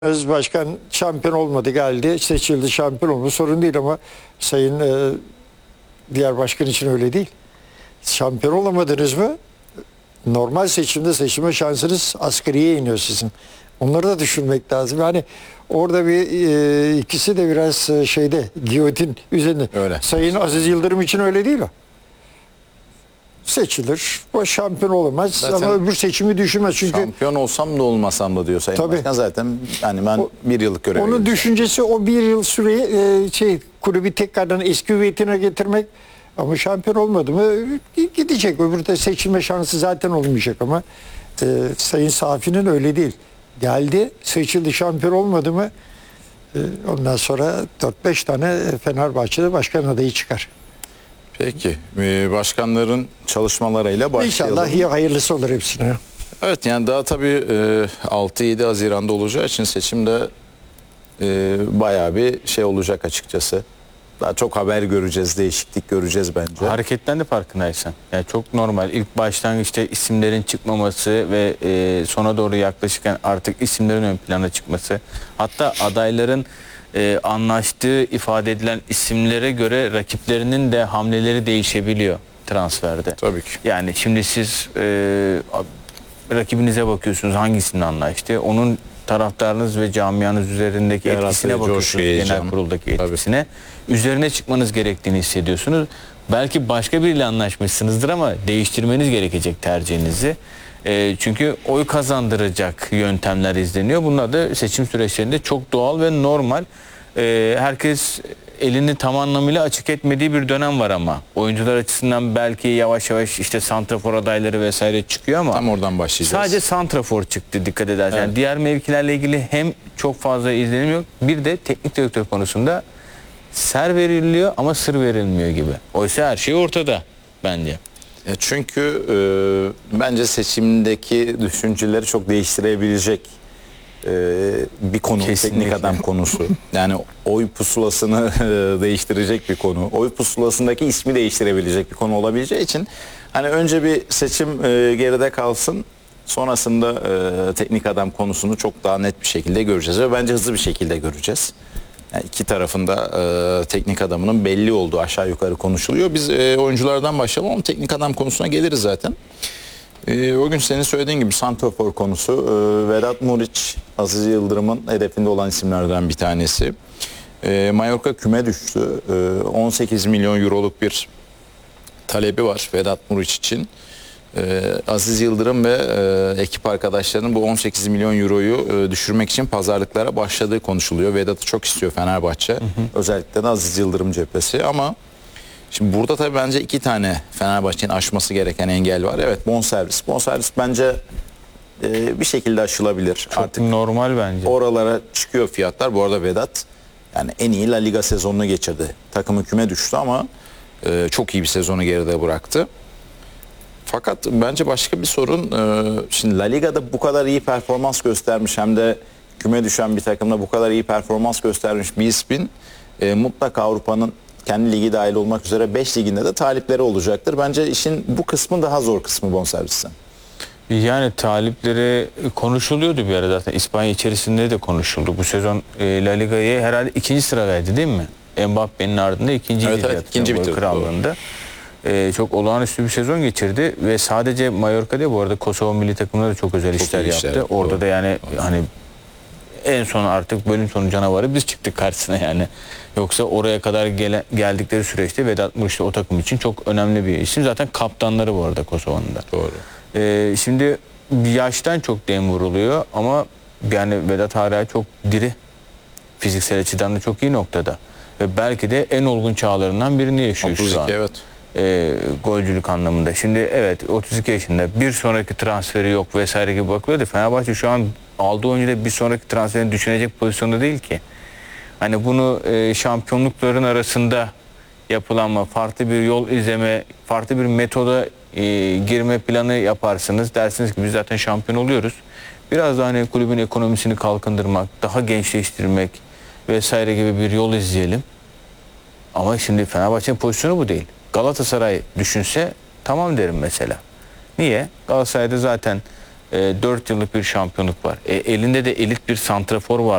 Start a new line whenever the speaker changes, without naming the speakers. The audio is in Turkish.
Öz Başkan şampiyon olmadı, geldi, seçildi, şampiyon olmadı, sorun değil ama Sayın diğer başkan için öyle değil. Şampiyon olamadınız mı? Normal seçimde seçilme şansınız asgariye iniyor sizin. Onları da düşünmek lazım. Yani orada bir ikisi de biraz şeyde, giyotin üzerinde.
Öyle.
Sayın Aziz Yıldırım için öyle değil o. Seçilir, o şampiyon olamaz
Zaten
ama öbür seçimi düşünmez çünkü
şampiyon olsam da olmasam da diyor Sayın
Tabii.
Başkan. Zaten yani ben bir yıllık görev
onun
vereceğim.
düşüncesi o bir yıl süreyi kulübü tekrardan eski hüviyetine getirmek, ama şampiyon olmadı mı gidecek. Öbür de seçilme şansı zaten olmayacak ama Sayın Safi'nin öyle değil. Geldi, seçildi, şampiyon olmadı mı ondan sonra 4-5 tane Fenerbahçe'de başkan adayı çıkar.
Peki başkanların çalışmalarıyla başlayalım.
İnşallah iyi hayırlısı olur hepsine.
Evet, yani daha tabii 6-7 Haziran'da olacağı için seçimde bayağı bir şey olacak açıkçası. Daha çok haber göreceğiz, değişiklik göreceğiz bence.
Hareketten de farkındaysan. Yani çok normal. İlk başlangıçta isimlerin çıkmaması ve sona doğru yaklaşırken artık isimlerin ön plana çıkması. Hatta adayların anlaştığı ifade edilen isimlere göre rakiplerinin de hamleleri değişebiliyor transferde.
Tabii ki.
Yani şimdi siz rakibinize bakıyorsunuz, hangisinin anlaştı. Onun taraftarınız ve camianız üzerindeki
Yarattığı
etkisine
coşku,
bakıyorsunuz.
heyecan.
Genel kuruldaki
Tabii.
etkisine. Üzerine çıkmanız gerektiğini hissediyorsunuz. Belki başka biriyle anlaşmışsınızdır ama değiştirmeniz gerekecek tercihinizi. Çünkü oy kazandıracak yöntemler izleniyor. Bunlar da seçim süreçlerinde çok doğal ve normal. Herkes elini tam anlamıyla açık etmediği bir dönem var ama oyuncular açısından belki yavaş yavaş işte santrafor adayları vesaire çıkıyor ama
Tam oradan başlayacağız.
sadece santrafor çıktı, dikkat edersen.
Evet.
Yani diğer mevkilerle ilgili hem çok fazla izlenim yok, bir de teknik direktör konusunda ser veriliyor ama sır verilmiyor gibi. Oysa her şey ortada bence.
Çünkü bence seçimdeki düşünceleri çok değiştirebilecek bir konu,
Kesinlikle.
teknik adam konusu. Yani oy pusulasını değiştirecek bir konu. Oy pusulasındaki ismi değiştirebilecek bir konu olabileceği için hani önce bir seçim geride kalsın. Sonrasında teknik adam konusunu çok daha net bir şekilde göreceğiz ve bence hızlı bir şekilde göreceğiz. Yani iki tarafında teknik adamının belli olduğu aşağı yukarı konuşuluyor. Biz oyunculardan başlayalım ama teknik adam konusuna geliriz zaten. O gün senin söylediğin gibi santrafor konusu. Vedat Muriç, Aziz Yıldırım'ın hedefinde olan isimlerden bir tanesi. Mallorca küme düştü. 18 milyon euroluk bir talebi var Vedat Muriç için. Aziz Yıldırım ve ekip arkadaşlarının bu 18 milyon euroyu düşürmek için pazarlıklara başladığı konuşuluyor. Vedat'ı çok istiyor Fenerbahçe. Özellikle de Aziz Yıldırım cephesi ama şimdi burada tabii bence iki tane Fenerbahçe'nin aşması gereken engel var. Evet, bonservis. Bonservis bence bir şekilde aşılabilir.
Çok
Artık
normal bence.
oralara çıkıyor fiyatlar. Bu arada Vedat yani en iyi La Liga sezonunu geçirdi. Takımı küme düştü ama çok iyi bir sezonu geride bıraktı. Fakat bence başka bir sorun, şimdi La Liga'da bu kadar iyi performans göstermiş hem de küme düşen bir takımda bu kadar iyi performans göstermiş bir ismin mutlaka Avrupa'nın kendi ligi dahil olmak üzere 5 liginde de talipleri olacaktır. Bence işin bu kısmı daha zor kısmı bonservisten.
Yani talipleri konuşuluyordu bir ara zaten. İspanya içerisinde de konuşuldu. Bu sezon La Liga'yı herhalde ikinci sıradaydı değil mi? Mbappe'nin ardında ikinciydi.
Evet, ikinci bitirdi.
Krallığında. Çok olağanüstü bir sezon geçirdi ve sadece Mallorca değil, bu arada Kosova milli takımında da çok özel işler
iyi işler
yaptı.
yaptı,
Orada
doğru.
da yani hani en son artık bölüm sonu canavarı biz çıktık karşısına yani. Yoksa oraya kadar geldikleri süreçte Vedat Muriç de o takım için çok önemli bir isim. Zaten kaptanları bu arada Kosova'nın da.
Doğru.
Şimdi yaştan çok dem vuruluyor ama yani Vedat hala çok diri. Fiziksel açıdan da çok iyi noktada. Ve belki de en olgun çağlarından birini yaşıyor
32,
şu an.
evet.
Golcülük anlamında. Şimdi evet, 32 yaşında, bir sonraki transferi yok vesaire gibi bakılıyor. Fenerbahçe şu an aldığı oyuncuyla bir sonraki transferini düşünecek pozisyonda değil ki. Hani bunu şampiyonlukların arasında yapılanma, farklı bir yol izleme, farklı bir metoda girme planı yaparsınız. Dersiniz ki biz zaten şampiyon oluyoruz. Biraz daha hani kulübün ekonomisini kalkındırmak, daha gençleştirmek vesaire gibi bir yol izleyelim. Ama şimdi Fenerbahçe'nin pozisyonu bu değil. Galatasaray düşünse tamam derim mesela. Niye? Galatasaray'da zaten 4 yıllık bir şampiyonluk var. Elinde de elit bir santrafor var.